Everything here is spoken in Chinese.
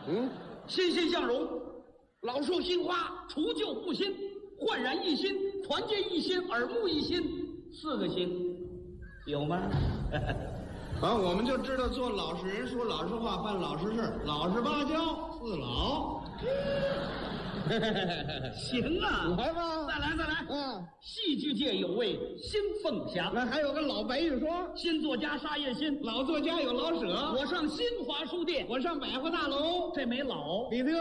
欣欣向荣，老树新花，除旧布新，焕然一新，团结一心，耳目一新，4个新，有吗？ 我们就知道做老实人，说老实话，办老实事，老实巴交，4老。 行啊， 来吧， 再来。戏剧界有位新凤霞， 那还有个老白玉霜， 新作家沙叶新， 老作家有老舍。 我上新华书店， 我上百货大楼， 这没老， 里头